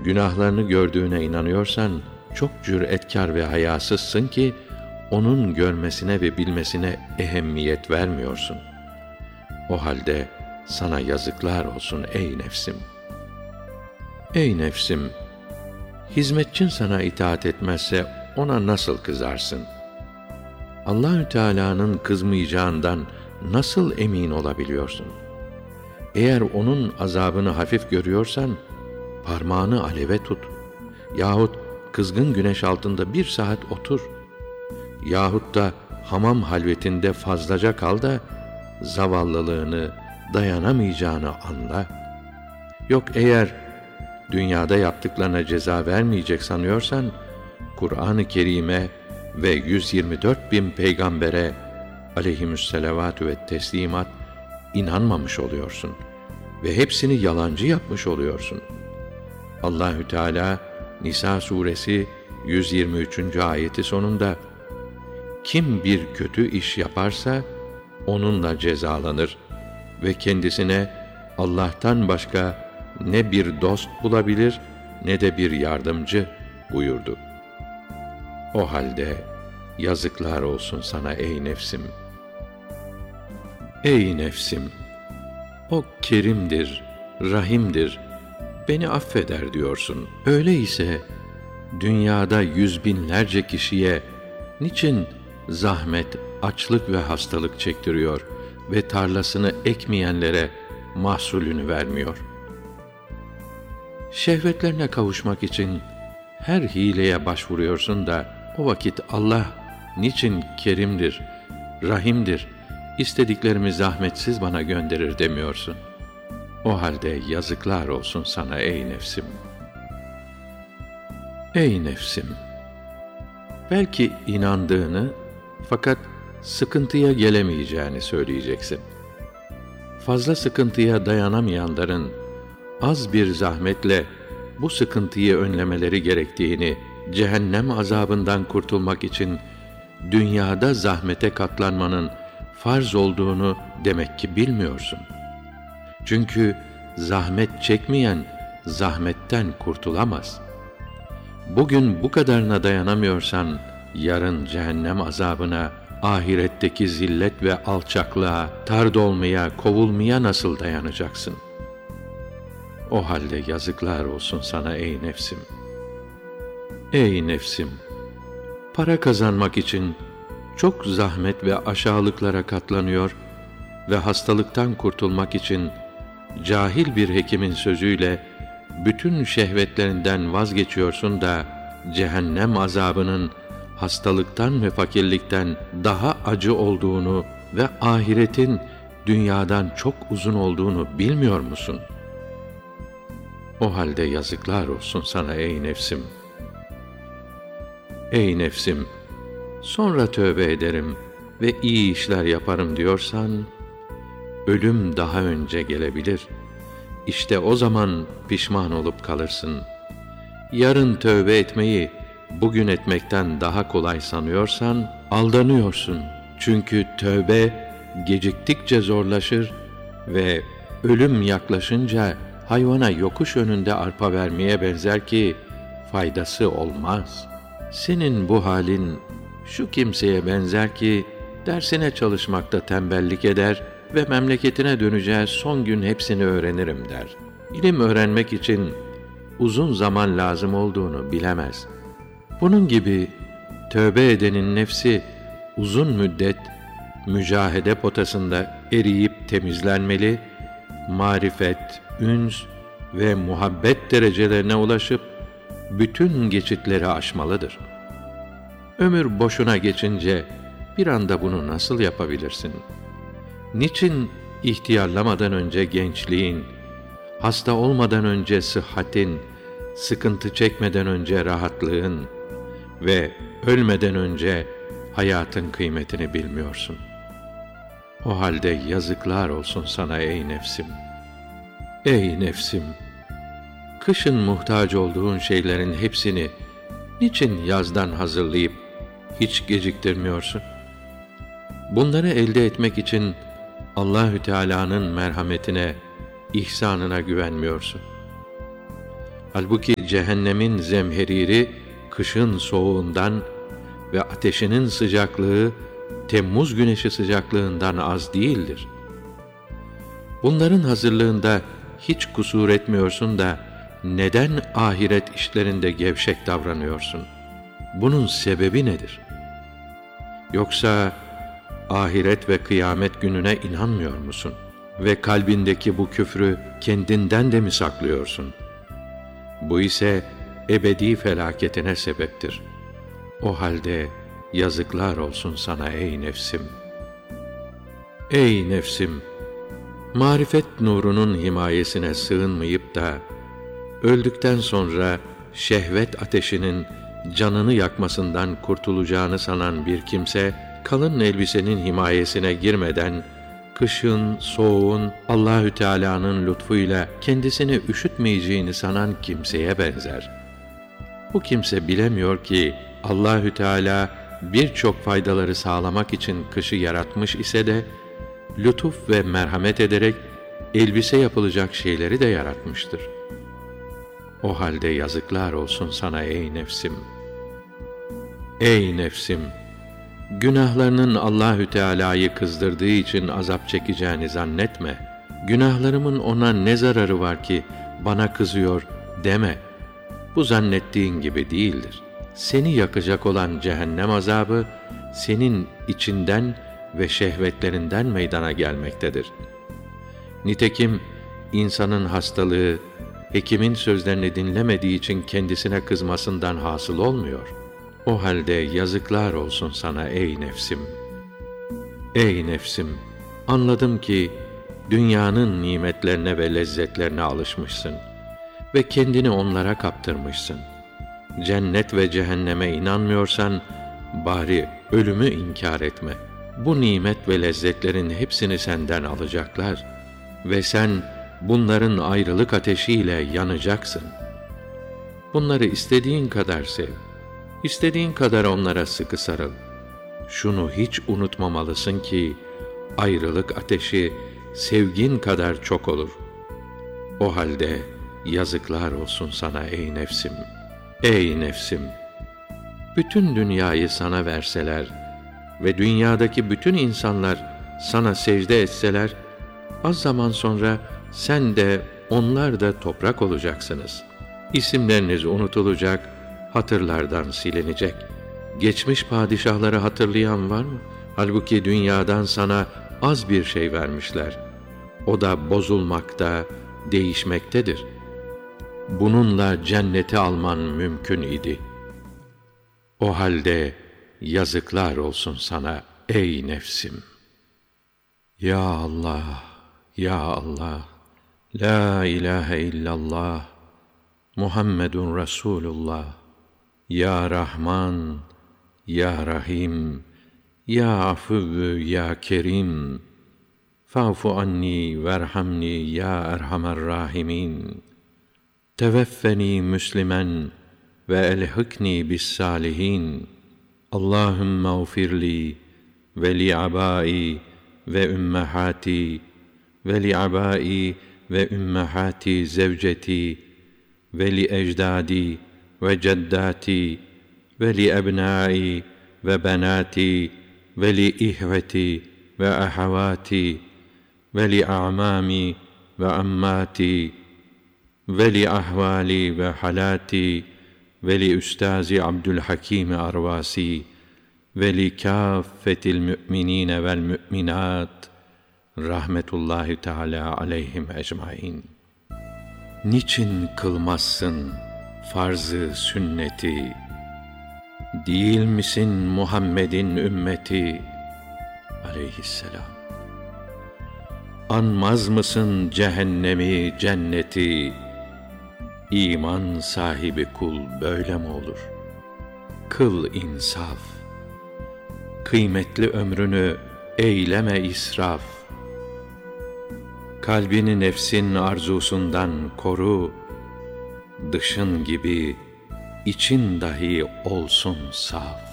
günahlarını gördüğüne inanıyorsan, çok cüretkâr ve hayasızsın ki, onun görmesine ve bilmesine ehemmiyet vermiyorsun. O halde sana yazıklar olsun ey nefsim. Ey nefsim, hizmetçin sana itaat etmezse ona nasıl kızarsın? Allahü Teala'nın kızmayacağından nasıl emin olabiliyorsun? Eğer onun azabını hafif görüyorsan, parmağını aleve tut. Yahut kızgın güneş altında 1 saat otur. Yahut da hamam halvetinde fazlaca kal da, zavallılığını, dayanamayacağını anla. Yok eğer dünyada yaptıklarına ceza vermeyecek sanıyorsan, Kur'an-ı Kerim'e ve 124.000 peygambere aleyhimüsselavatü ve teslimat inanmamış oluyorsun ve hepsini yalancı yapmış oluyorsun. Allahü Teala Nisa suresi 123. ayeti sonunda, kim bir kötü iş yaparsa onunla cezalanır ve kendisine Allah'tan başka ne bir dost bulabilir ne de bir yardımcı buyurdu. O halde yazıklar olsun sana ey nefsim. Ey nefsim! O kerimdir, rahimdir, beni affeder diyorsun. Öyleyse dünyada 100.000'lerce kişiye niçin zahmet, açlık ve hastalık çektiriyor ve tarlasını ekmeyenlere mahsulünü vermiyor? Şehvetlerine kavuşmak için her hileye başvuruyorsun da, o vakit Allah niçin kerimdir, rahimdir, istediklerimi zahmetsiz bana gönderir demiyorsun. O halde yazıklar olsun sana ey nefsim. Ey nefsim! Belki inandığını, fakat sıkıntıya gelemeyeceğini söyleyeceksin. Fazla sıkıntıya dayanamayanların az bir zahmetle bu sıkıntıyı önlemeleri gerektiğini, cehennem azabından kurtulmak için dünyada zahmete katlanmanın farz olduğunu demek ki bilmiyorsun. Çünkü zahmet çekmeyen zahmetten kurtulamaz. Bugün bu kadarına dayanamıyorsan, yarın cehennem azabına, ahiretteki zillet ve alçaklığa, tard olmaya, kovulmaya nasıl dayanacaksın? O halde yazıklar olsun sana ey nefsim. Ey nefsim! Para kazanmak için çok zahmet ve aşağılıklara katlanıyor ve hastalıktan kurtulmak için cahil bir hekimin sözüyle bütün şehvetlerinden vazgeçiyorsun da, cehennem azabının hastalıktan ve fakirlikten daha acı olduğunu ve ahiretin dünyadan çok uzun olduğunu bilmiyor musun? O halde yazıklar olsun sana ey nefsim. Ey nefsim! Sonra tövbe ederim ve iyi işler yaparım diyorsan, ölüm daha önce gelebilir. İşte o zaman pişman olup kalırsın. Yarın tövbe etmeyi bugün etmekten daha kolay sanıyorsan aldanıyorsun. Çünkü tövbe geciktikçe zorlaşır ve ölüm yaklaşınca hayvana yokuş önünde arpa vermeye benzer ki faydası olmaz. Senin bu halin şu kimseye benzer ki dersine çalışmakta tembellik eder ve memleketine döneceği son gün hepsini öğrenirim der. İlim öğrenmek için uzun zaman lazım olduğunu bilemez. Bunun gibi tövbe edenin nefsi uzun müddet mücahede potasında eriyip temizlenmeli, marifet, üns ve muhabbet derecelerine ulaşıp bütün geçitleri aşmalıdır. Ömür boşuna geçince bir anda bunu nasıl yapabilirsin? Niçin ihtiyarlamadan önce gençliğin, hasta olmadan önce sıhhatin, sıkıntı çekmeden önce rahatlığın ve ölmeden önce hayatın kıymetini bilmiyorsun? O halde yazıklar olsun sana ey nefsim. Ey nefsim! Kışın muhtaç olduğun şeylerin hepsini niçin yazdan hazırlayıp hiç geciktirmiyorsun? Bunları elde etmek için Allahü Teala'nın merhametine, ihsanına güvenmiyorsun. Halbuki cehennemin zemheriri kışın soğuğundan ve ateşinin sıcaklığı Temmuz güneşi sıcaklığından az değildir. Bunların hazırlığında hiç kusur etmiyorsun da neden ahiret işlerinde gevşek davranıyorsun? Bunun sebebi nedir? Yoksa ahiret ve kıyamet gününe inanmıyor musun? Ve kalbindeki bu küfrü kendinden de mi saklıyorsun? Bu ise ebedi felaketine sebeptir. O halde yazıklar olsun sana ey nefsim. Ey nefsim! Marifet nurunun himayesine sığınmayıp da, öldükten sonra şehvet ateşinin canını yakmasından kurtulacağını sanan bir kimse, kalın elbisenin himayesine girmeden, kışın, soğuğun, Allahü Teala'nın lütfuyla kendisini üşütmeyeceğini sanan kimseye benzer. Bu kimse bilemiyor ki, Allahü Teala birçok faydaları sağlamak için kışı yaratmış ise de, lütuf ve merhamet ederek elbise yapılacak şeyleri de yaratmıştır. O halde yazıklar olsun sana ey nefsim. Ey nefsim! Günahlarının Allahü Teala'yı kızdırdığı için azap çekeceğini zannetme. Günahlarımın ona ne zararı var ki bana kızıyor deme. Bu zannettiğin gibi değildir. Seni yakacak olan cehennem azabı senin içinden ve şehvetlerinden meydana gelmektedir. Nitekim insanın hastalığı hekimin sözlerini dinlemediği için kendisine kızmasından hasıl olmuyor. O halde yazıklar olsun sana ey nefsim. Ey nefsim! Anladım ki dünyanın nimetlerine ve lezzetlerine alışmışsın ve kendini onlara kaptırmışsın. Cennet ve cehenneme inanmıyorsan bari ölümü inkar etme. Bu nimet ve lezzetlerin hepsini senden alacaklar ve sen bunların ayrılık ateşiyle yanacaksın. Bunları istediğin kadar sev, istediğin kadar onlara sıkı sarıl. Şunu hiç unutmamalısın ki ayrılık ateşi sevgin kadar çok olur. O halde yazıklar olsun sana ey nefsim. Ey nefsim! Bütün dünyayı sana verseler ve dünyadaki bütün insanlar sana secde etseler, az zaman sonra sen de onlar da toprak olacaksınız. İsimleriniz unutulacak, hatırlardan silinecek. Geçmiş padişahları hatırlayan var mı? Halbuki dünyadan sana az bir şey vermişler. O da bozulmakta, değişmektedir. Bununla cenneti alman mümkün idi. O halde yazıklar olsun sana ey nefsim. Ya Allah, Ya Allah, La ilahe illallah, Muhammedun Resulullah. Ya Rahman, Ya Rahim, Ya Afuvvü, Ya Kerim. Fa'fu anni verhamni ya erhamer rahimin. Teveffeni müslimen ve elhikni bis salihin. Allahümme ğfirli ve li abai ve ümmehati ve li abai ve ümmehati zevceti ve li ecdadi ve ceddati ve li ebnai ve benati ve li ihveti ve ahavati ve li a'mami ve ammati ve li ahvali ve halati ve li üstazi Abdülhakim Arvasi ve li kâffetil mü'minîne vel mü'minât rahmetullahi teâlâ aleyhim ecmaîn. Niçin kılmazsın farz-ı sünneti? Değil misin Muhammed'in ümmeti aleyhisselam? Anmaz mısın cehennemi, cenneti? İman sahibi kul böyle mi olur? Kıl insaf. Kıymetli ömrünü eyleme israf. Kalbini nefsin arzusundan koru. Dışın gibi için dahi olsun saf.